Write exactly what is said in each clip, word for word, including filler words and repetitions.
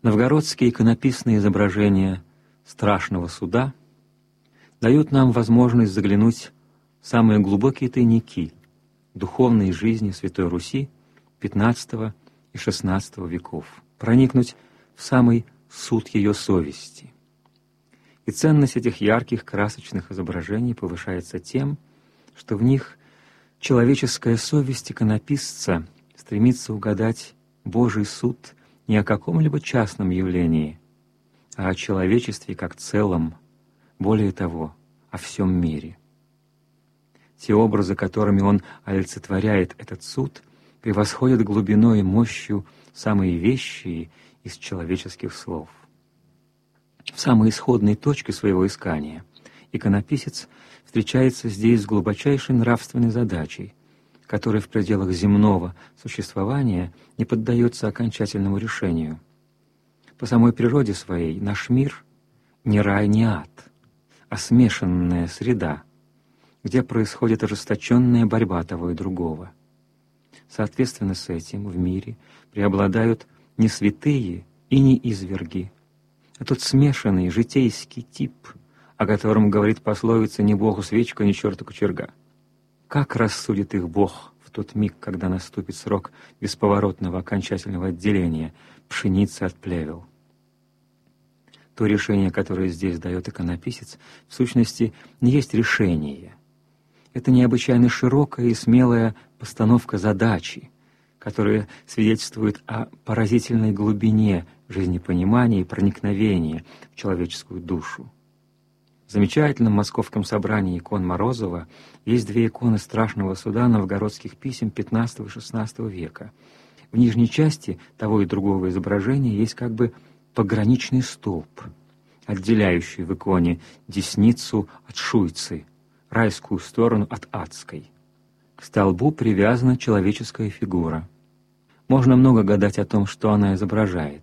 Новгородские иконописные изображения страшного суда дают нам возможность заглянуть в самые глубокие тайники духовной жизни Святой Руси пятнадцатого и шестнадцатого веков, проникнуть в самый суд ее совести. И ценность этих ярких, красочных изображений повышается тем, что в них человеческая совесть иконописца стремится угадать Божий суд не о каком-либо частном явлении, а о человечестве как целом, более того, о всем мире. Те образы, которыми он олицетворяет этот суд, превосходят глубиной и мощью самые вещие из человеческих слов. В самой исходной точке своего искания иконописец встречается здесь с глубочайшей нравственной задачей, которая в пределах земного существования не поддается окончательному решению. По самой природе своей наш мир не рай, не ад, а смешанная среда, где происходит ожесточенная борьба того и другого. Соответственно с этим в мире преобладают не святые и не изверги, а тот смешанный житейский тип, о котором говорит пословица «ни Богу свечка, ни черту кочерга». Как рассудит их Бог в тот миг, когда наступит срок бесповоротного окончательного отделения пшеницы от плевел? То решение, которое здесь дает иконописец, в сущности не есть решение. Это необычайно широкая и смелая постановка задачи, которая свидетельствует о поразительной глубине жизнепонимания и проникновения в человеческую душу. В замечательном московском собрании икон Морозова есть две иконы страшного суда новгородских писем пятнадцатого и шестнадцатого века. В нижней части того и другого изображения есть как бы пограничный столб, отделяющий в иконе десницу от шуйцы, райскую сторону от адской. К столбу привязана человеческая фигура. Можно много гадать о том, что она изображает.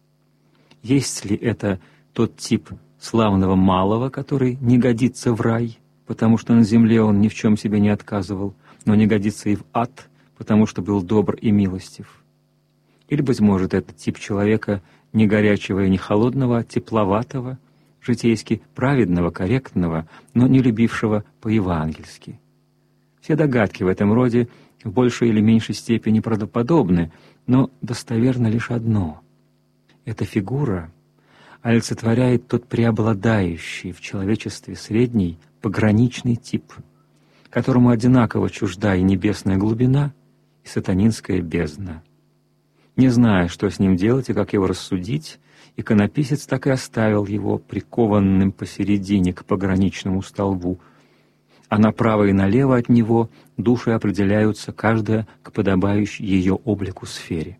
Есть ли это тот тип славного малого, который не годится в рай, потому что на земле он ни в чем себе не отказывал, но не годится и в ад, потому что был добр и милостив? Или, быть может, это тип человека не горячего и не холодного, а тепловатого, житейски праведного, корректного, но не любившего по-евангельски? Все догадки в этом роде в большей или меньшей степени правдоподобны, но достоверно лишь одно — эта фигура олицетворяет тот преобладающий в человечестве средний пограничный тип, которому одинаково чужда и небесная глубина, и сатанинская бездна. Не зная, что с ним делать и как его рассудить, иконописец так и оставил его прикованным посередине к пограничному столбу, а направо и налево от него души определяются каждая к подобающей ее облику сфере.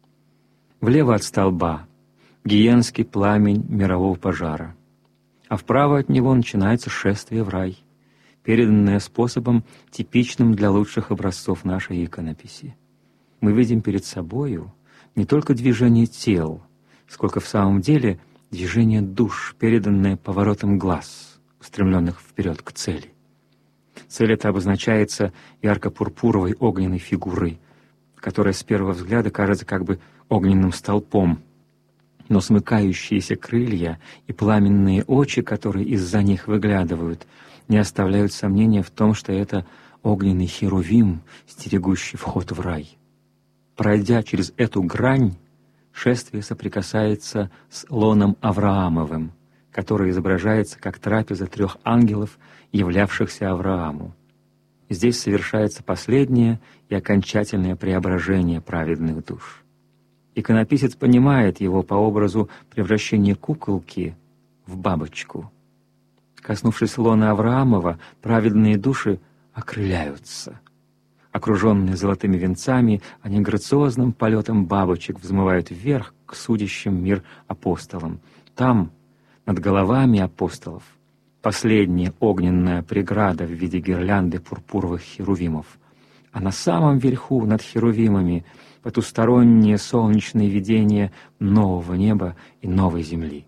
Влево от столба — гиенский пламень мирового пожара, а вправо от него начинается шествие в рай, переданное способом, типичным для лучших образцов нашей иконописи. Мы видим перед собою не только движение тел, сколько в самом деле движение душ, переданное поворотом глаз, устремленных вперед к цели. Цель эта обозначается ярко-пурпуровой огненной фигурой, которая с первого взгляда кажется как бы огненным столпом, но смыкающиеся крылья и пламенные очи, которые из-за них выглядывают, не оставляют сомнения в том, что это огненный херувим, стерегущий вход в рай. Пройдя через эту грань, шествие соприкасается с лоном Авраамовым, который изображается как трапеза трех ангелов, являвшихся Аврааму. Здесь совершается последнее и окончательное преображение праведных душ. Иконописец понимает его по образу превращения куколки в бабочку. Коснувшись лона Авраамова, праведные души окрыляются. Окруженные золотыми венцами, они грациозным полетом бабочек взмывают вверх к судящим мир апостолам. Там, над головами апостолов, последняя огненная преграда в виде гирлянды пурпуровых херувимов, а на самом верху, над херувимами, потустороннее солнечное видение нового неба и новой земли.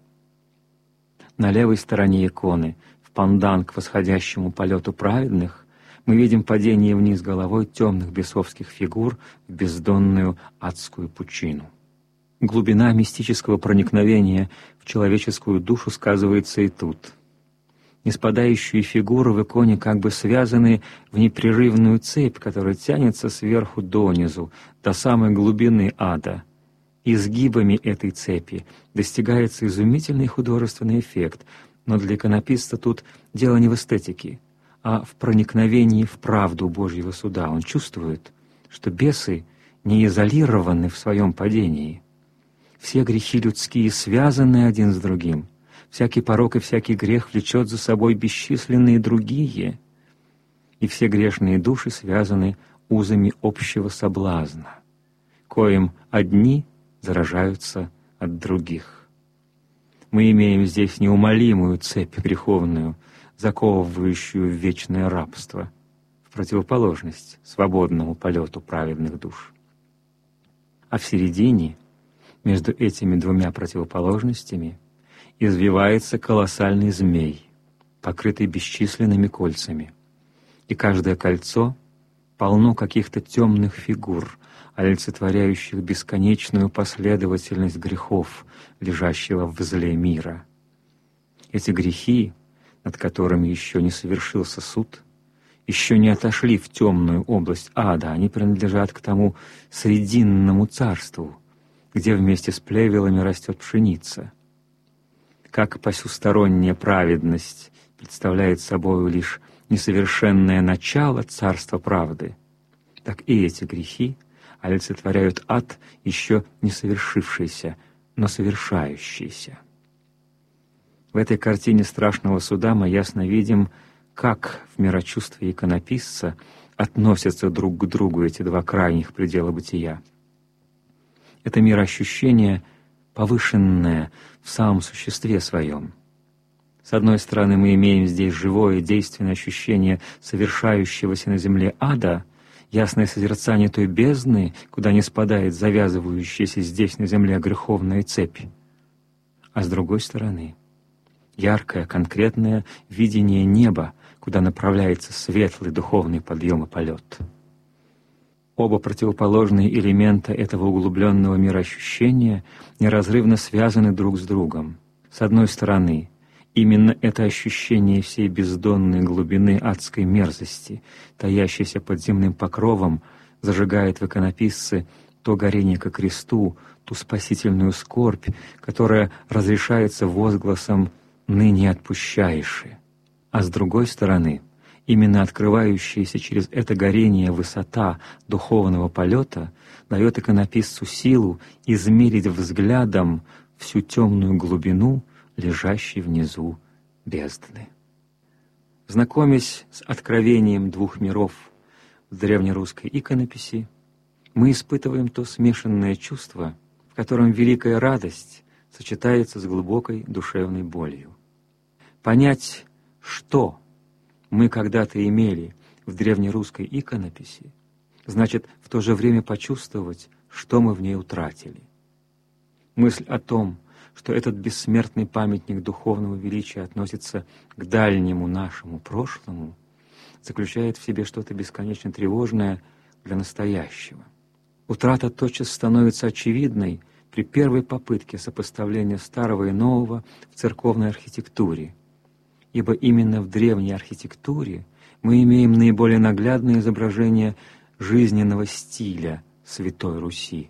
На левой стороне иконы, в пандан к восходящему полету праведных, мы видим падение вниз головой темных бесовских фигур в бездонную адскую пучину. Глубина мистического проникновения в человеческую душу сказывается и тут. Неспадающие фигуры в иконе как бы связаны в непрерывную цепь, которая тянется сверху донизу, до самой глубины ада. Изгибами этой цепи достигается изумительный художественный эффект, но для иконописца тут дело не в эстетике, а в проникновении в правду Божьего суда. Он чувствует, что бесы не изолированы в своем падении. Все грехи людские связаны один с другим. Всякий порок и всякий грех влечет за собой бесчисленные другие, и все грешные души связаны узами общего соблазна, коим одни заражаются от других. Мы имеем здесь неумолимую цепь греховную, заковывающую в вечное рабство, в противоположность свободному полету праведных душ. А в середине, между этими двумя противоположностями, извивается колоссальный змей, покрытый бесчисленными кольцами, и каждое кольцо полно каких-то темных фигур, олицетворяющих бесконечную последовательность грехов, лежащего в зле мира. Эти грехи, над которыми еще не совершился суд, еще не отошли в темную область ада, они принадлежат к тому срединному царству, где вместе с плевелами растет пшеница. Как посюсторонняя праведность представляет собою лишь несовершенное начало царства правды, так и эти грехи олицетворяют ад, еще не совершившийся, но совершающийся. В этой картине страшного суда мы ясно видим, как в мирочувстве иконописца относятся друг к другу эти два крайних предела бытия. Это мироощущение повышенное в самом существе своем. С одной стороны, мы имеем здесь живое действенное ощущение совершающегося на земле ада, ясное созерцание той бездны, куда не спадает завязывающаяся здесь на земле греховная цепь. А с другой стороны, яркое, конкретное видение неба, куда направляется светлый духовный подъем и полет. Оба противоположные элемента этого углубленного мироощущения неразрывно связаны друг с другом. С одной стороны, именно это ощущение всей бездонной глубины адской мерзости, таящейся под земным покровом, зажигает в иконописце то горение ко кресту, ту спасительную скорбь, которая разрешается возгласом «ныне отпущаеши». А с другой стороны, именно открывающаяся через это горение высота духовного полета дает иконописцу силу измерить взглядом всю темную глубину, лежащей внизу бездны. Знакомясь с откровением двух миров в древнерусской иконописи, мы испытываем то смешанное чувство, в котором великая радость сочетается с глубокой душевной болью. Понять, что мы когда-то имели в древнерусской иконописи, значит в то же время почувствовать, что мы в ней утратили. Мысль о том, что этот бессмертный памятник духовного величия относится к дальнему нашему прошлому, заключает в себе что-то бесконечно тревожное для настоящего. Утрата тотчас становится очевидной при первой попытке сопоставления старого и нового в церковной архитектуре, ибо именно в древней архитектуре мы имеем наиболее наглядное изображение жизненного стиля Святой Руси.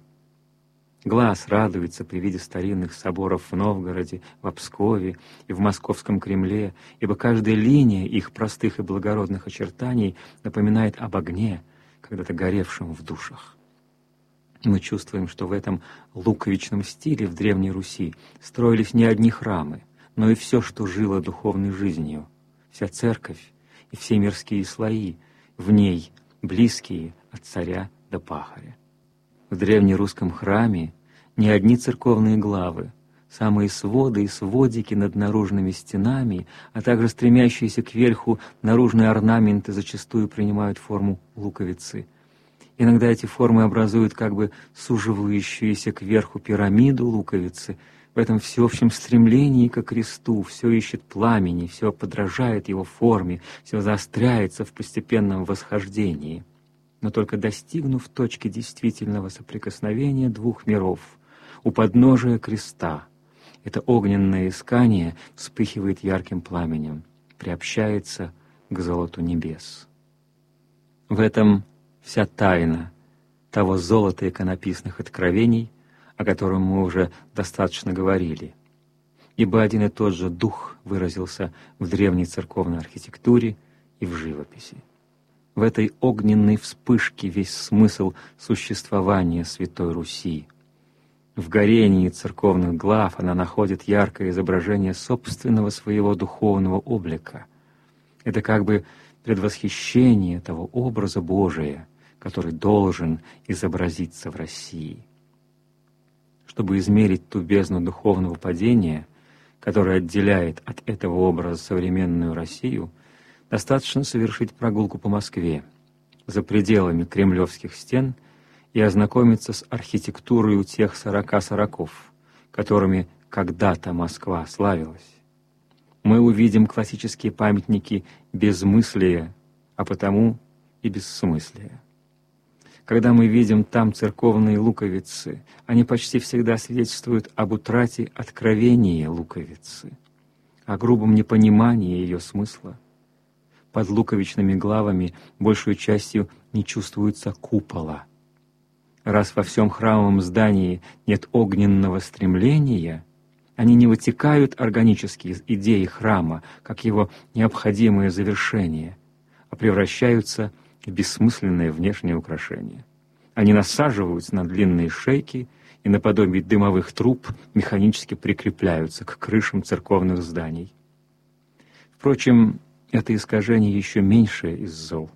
Глаз радуется при виде старинных соборов в Новгороде, в Пскове и в Московском Кремле, ибо каждая линия их простых и благородных очертаний напоминает об огне, когда-то горевшем в душах. Мы чувствуем, что в этом луковичном стиле в Древней Руси строились не одни храмы, но и все, что жило духовной жизнью, вся церковь и все мирские слои, в ней близкие от царя до пахаря. В древнерусском храме не одни церковные главы, самые своды и сводики над наружными стенами, а также стремящиеся кверху наружные орнаменты зачастую принимают форму луковицы. Иногда эти формы образуют как бы суживающуюся кверху пирамиду луковицы. В этом всеобщем стремлении ко кресту все ищет пламени, все подражает его форме, все заостряется в постепенном восхождении. Но только достигнув точки действительного соприкосновения двух миров, у подножия креста. Это огненное искание вспыхивает ярким пламенем, приобщается к золоту небес. В этом вся тайна того золота иконописных откровений, о котором мы уже достаточно говорили. Ибо один и тот же дух выразился в древней церковной архитектуре и в живописи. В этой огненной вспышке весь смысл существования Святой Руси. В горении церковных глав она находит яркое изображение собственного своего духовного облика. Это как бы предвосхищение того образа Божия, который должен изобразиться в России. Чтобы измерить ту бездну духовного падения, которая отделяет от этого образа современную Россию, достаточно совершить прогулку по Москве, за пределами кремлевских стен, и ознакомиться с архитектурой у тех сорока сороков, которыми когда-то Москва славилась. Мы увидим классические памятники безмыслия, а потому и бессмыслия. Когда мы видим там церковные луковицы, они почти всегда свидетельствуют об утрате откровения луковицы, о грубом непонимании ее смысла. Под луковичными главами большую частью не чувствуется купола. Раз во всем храмовом здании нет огненного стремления, они не вытекают органически из идеи храма, как его необходимое завершение, а превращаются в бессмысленное внешнее украшение. Они насаживаются на длинные шейки и наподобие дымовых труб механически прикрепляются к крышам церковных зданий. Впрочем, это искажение еще меньшее из зол.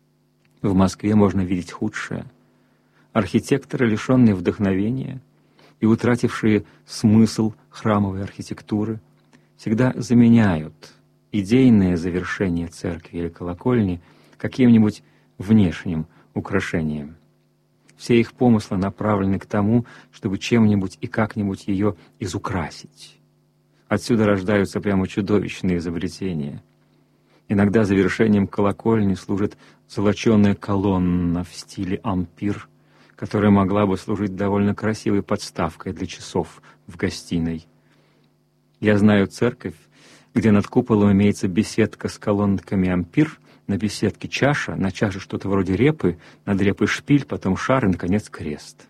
В Москве можно видеть худшее. Архитекторы, лишенные вдохновения и утратившие смысл храмовой архитектуры, всегда заменяют идейное завершение церкви или колокольни каким-нибудь внешним украшением. Все их помыслы направлены к тому, чтобы чем-нибудь и как-нибудь ее изукрасить. Отсюда рождаются прямо чудовищные изобретения. Иногда завершением колокольни служит золоченая колонна в стиле ампир, которая могла бы служить довольно красивой подставкой для часов в гостиной. Я знаю церковь, где над куполом имеется беседка с колонками ампир, на беседке чаша, на чаше что-то вроде репы, над репой шпиль, потом шар и, наконец, крест.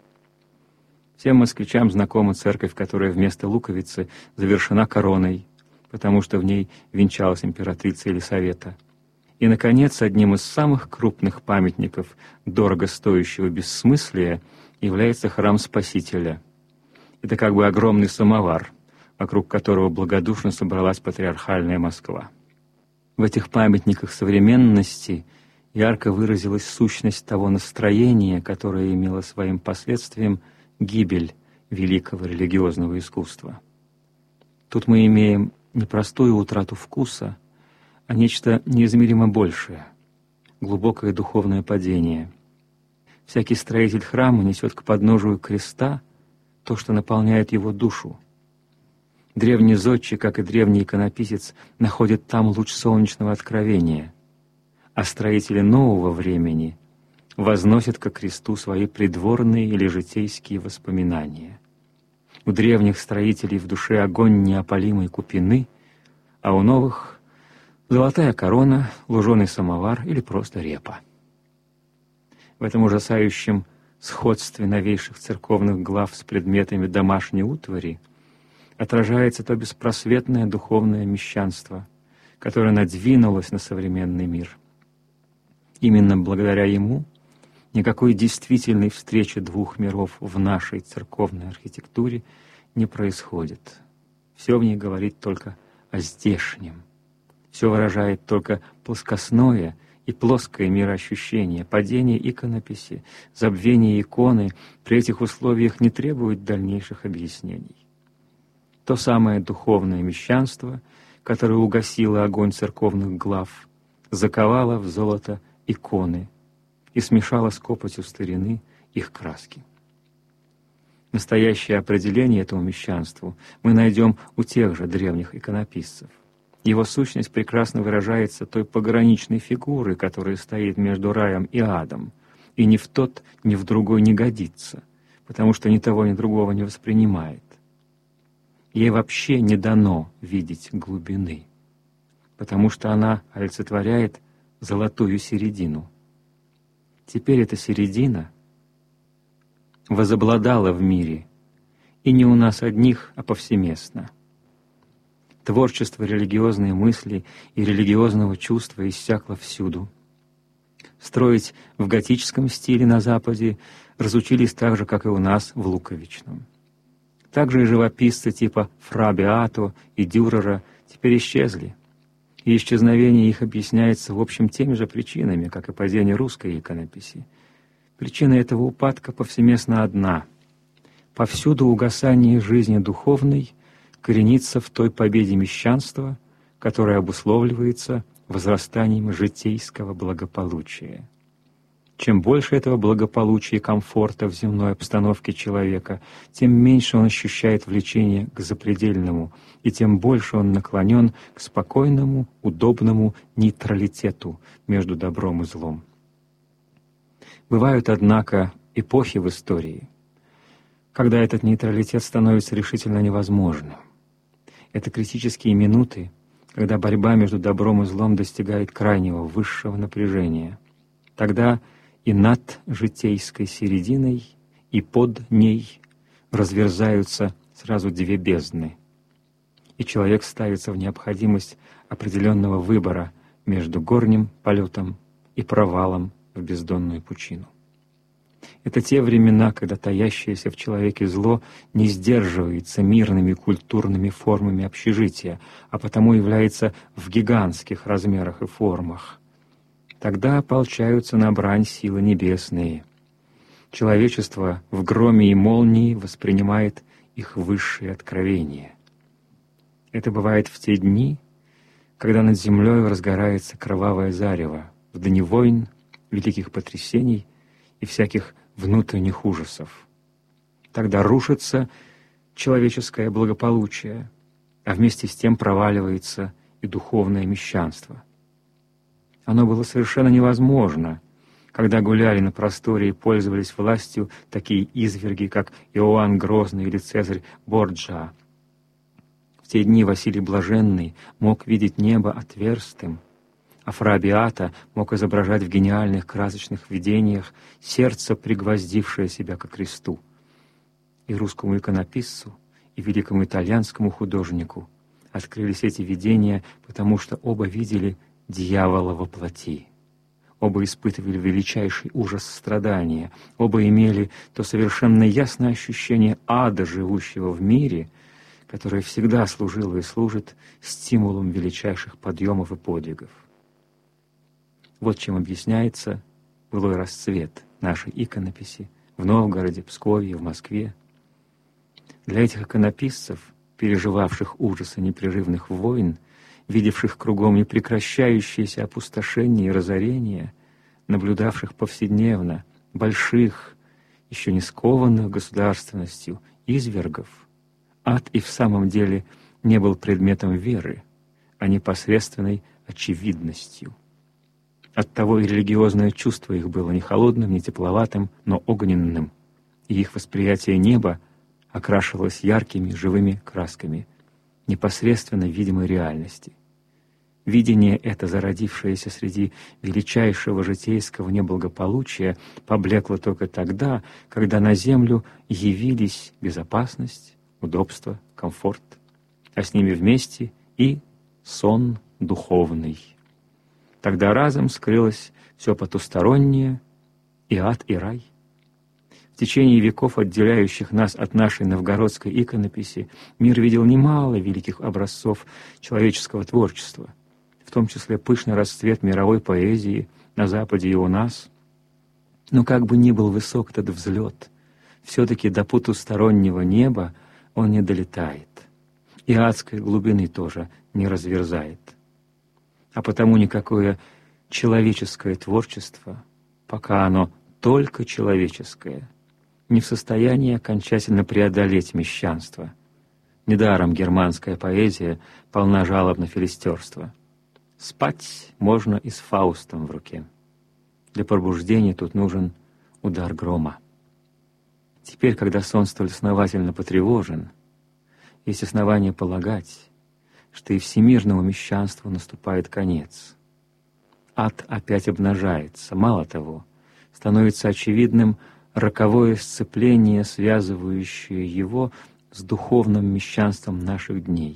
Всем москвичам знакома церковь, которая вместо луковицы завершена короной, потому что в ней венчалась императрица Елисавета. И, наконец, одним из самых крупных памятников дорого стоящего бессмыслия является храм Спасителя. Это как бы огромный самовар, вокруг которого благодушно собралась патриархальная Москва. В этих памятниках современности ярко выразилась сущность того настроения, которое имело своим последствием гибель великого религиозного искусства. Тут мы имеем не простую утрату вкуса, а нечто неизмеримо большее — глубокое духовное падение. Всякий строитель храма несет к подножию креста то, что наполняет его душу. Древний зодчий, как и древний иконописец, находит там луч солнечного откровения, а строители нового времени возносят ко кресту свои придворные или житейские воспоминания. У древних строителей в душе огонь неопалимой купины, а у новых — золотая корона, луженый самовар или просто репа. В этом ужасающем сходстве новейших церковных глав с предметами домашней утвари отражается то беспросветное духовное мещанство, которое надвинулось на современный мир. Именно благодаря ему никакой действительной встречи двух миров в нашей церковной архитектуре не происходит. Все в ней говорит только о здешнем. Все выражает только плоскостное и плоское мироощущение, падение иконописи, забвение иконы при этих условиях не требует дальнейших объяснений. То самое духовное мещанство, которое угасило огонь церковных глав, заковало в золото иконы и смешало с копотью старины их краски. Настоящее определение этому мещанству мы найдем у тех же древних иконописцев. Его сущность прекрасно выражается той пограничной фигурой, которая стоит между раем и адом, и ни в тот, ни в другой не годится, потому что ни того, ни другого не воспринимает. Ей вообще не дано видеть глубины, потому что она олицетворяет золотую середину. Теперь эта середина возобладала в мире, и не у нас одних, а повсеместно. Творчество религиозной мысли и религиозного чувства иссякло всюду. Строить в готическом стиле на Западе разучились так же, как и у нас в луковичном. Также и живописцы типа Фра Беато и Дюрера теперь исчезли, и исчезновение их объясняется в общем теми же причинами, как и падение русской иконописи. Причина этого упадка повсеместно одна. Повсюду угасание жизни духовной коренится в той победе мещанства, которая обусловливается возрастанием житейского благополучия. Чем больше этого благополучия и комфорта в земной обстановке человека, тем меньше он ощущает влечение к запредельному, и тем больше он наклонен к спокойному, удобному нейтралитету между добром и злом. Бывают, однако, эпохи в истории, когда этот нейтралитет становится решительно невозможным. Это критические минуты, когда борьба между добром и злом достигает крайнего, высшего напряжения. Тогда и над житейской серединой, и под ней разверзаются сразу две бездны, и человек ставится в необходимость определенного выбора между горним полетом и провалом в бездонную пучину. Это те времена, когда таящееся в человеке зло не сдерживается мирными культурными формами общежития, а потому является в гигантских размерах и формах. Тогда ополчаются на брань силы небесные. Человечество в громе и молнии воспринимает их высшие откровения. Это бывает в те дни, когда над землей разгорается кровавое зарево, в дни войн, великих потрясений и всяких внутренних ужасов. Тогда рушится человеческое благополучие, а вместе с тем проваливается и духовное мещанство. Оно было совершенно невозможно, когда гуляли на просторе и пользовались властью такие изверги, как Иоанн Грозный или Цезарь Борджиа. В те дни Василий Блаженный мог видеть небо отверстым, а Фра Беато мог изображать в гениальных красочных видениях сердце, пригвоздившее себя ко кресту. И русскому иконописцу, и великому итальянскому художнику открылись эти видения, потому что оба видели дьявола во плоти. Оба испытывали величайший ужас страдания, оба имели то совершенно ясное ощущение ада, живущего в мире, которое всегда служило и служит стимулом величайших подъемов и подвигов. Вот чем объясняется былой расцвет нашей иконописи в Новгороде, Пскове и в Москве. Для этих иконописцев, переживавших ужасы непрерывных войн, видевших кругом непрекращающееся опустошение и разорение, наблюдавших повседневно больших, еще не скованных государственностью, извергов, ад и в самом деле не был предметом веры, а непосредственной очевидностью. Оттого и религиозное чувство их было не холодным, не тепловатым, но огненным, и их восприятие неба окрашивалось яркими живыми красками непосредственно видимой реальности. Видение это, зародившееся среди величайшего житейского неблагополучия, поблекло только тогда, когда на землю явились безопасность, удобство, комфорт, а с ними вместе и сон духовный. Тогда разом скрылось все потустороннее, и ад, и рай. В течение веков, отделяющих нас от нашей новгородской иконописи, мир видел немало великих образцов человеческого творчества, в том числе пышный расцвет мировой поэзии на Западе и у нас. Но как бы ни был высок этот взлет, все-таки до потустороннего неба он не долетает, и адской глубины тоже не разверзает. А потому никакое человеческое творчество, пока оно только человеческое, не в состоянии окончательно преодолеть мещанство. Недаром германская поэзия полна жалоб на филистерство. Спать можно и с Фаустом в руке. Для пробуждения тут нужен удар грома. Теперь, когда сон столь основательно потревожен, есть основания полагать, что и всемирному мещанству наступает конец. Ад опять обнажается. Мало того, становится очевидным роковое сцепление, связывающее его с духовным мещанством наших дней.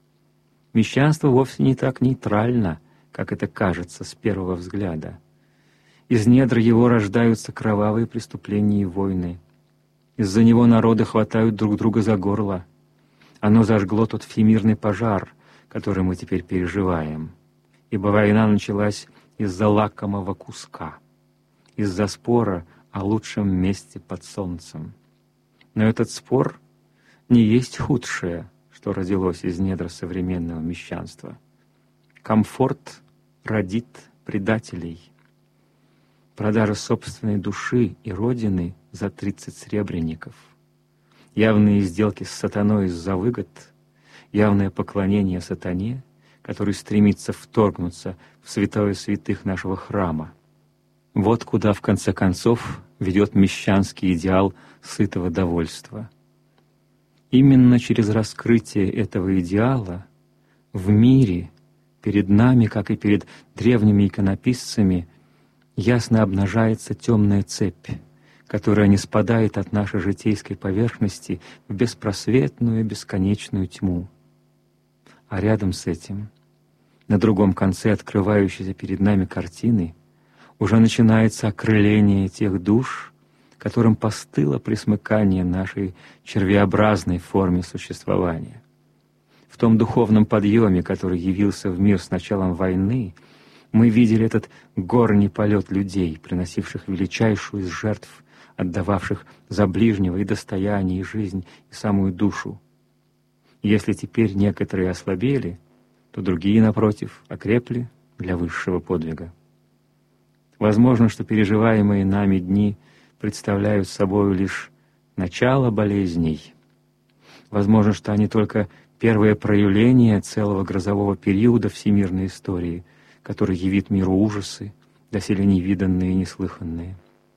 Мещанство вовсе не так нейтрально, как это кажется с первого взгляда. Из недр его рождаются кровавые преступления и войны. Из-за него народы хватают друг друга за горло. Оно зажгло тот всемирный пожар, который мы теперь переживаем. Ибо война началась из-за лакомого куска, из-за спора о лучшем месте под солнцем. Но этот спор не есть худшее, что родилось из недр современного мещанства. Комфорт родит предателей. Продажа собственной души и родины за тридцать сребреников, явные сделки с сатаной из-за выгод, явное поклонение сатане, который стремится вторгнуться в святое святых нашего храма. Вот куда, в конце концов, ведет мещанский идеал сытого довольства. Именно через раскрытие этого идеала в мире, перед нами, как и перед древними иконописцами, ясно обнажается темная цепь, которая не спадает от нашей житейской поверхности в беспросветную бесконечную тьму. А рядом с этим, на другом конце открывающейся перед нами картины, уже начинается окрыление тех душ, которым постыло пресмыкание нашей червеобразной форме существования. В том духовном подъеме, который явился в мир с началом войны, мы видели этот горний полет людей, приносивших величайшую из жертв, отдававших за ближнего и достояние, и жизнь, и самую душу. Если теперь некоторые ослабели, то другие, напротив, окрепли для высшего подвига. Возможно, что переживаемые нами дни представляют собой лишь начало болезней. Возможно, что они только первое проявление целого грозового периода всемирной истории, который явит миру ужасы, доселе невиданные и неслыханные.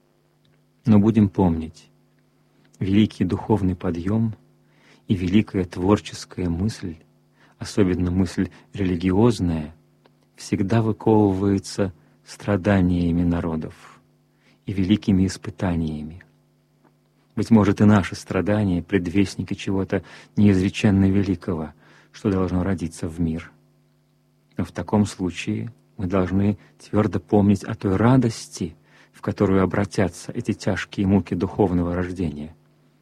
Но будем помнить, великий духовный подъем и великая творческая мысль, особенно мысль религиозная, всегда выковывается страданиями народов и великими испытаниями. Быть может, и наши страдания — предвестники чего-то неизреченно великого, что должно родиться в мир. Но в таком случае мы должны твердо помнить о той радости, в которую обратятся эти тяжкие муки духовного рождения.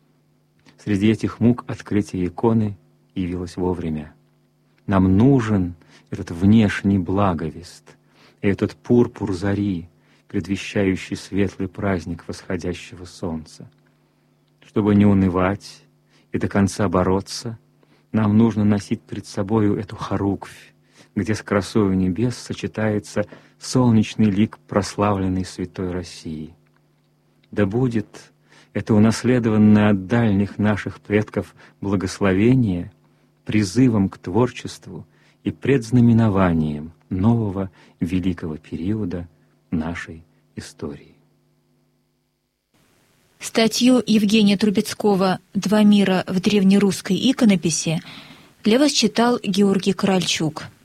Среди этих мук открытие иконы явилось вовремя. Нам нужен этот внешний благовест и этот пурпур зари, предвещающий светлый праздник восходящего солнца. Чтобы не унывать и до конца бороться, нам нужно носить пред собою эту хоруквь, где с красою небес сочетается солнечный лик прославленной святой России. Да будет это унаследованное от дальних наших предков благословение призывом к творчеству и предзнаменованием нового великого периода нашей истории. Статью Евгения Трубецкого «Два мира в древнерусской иконописи» для вас читал Георгий Корольчук.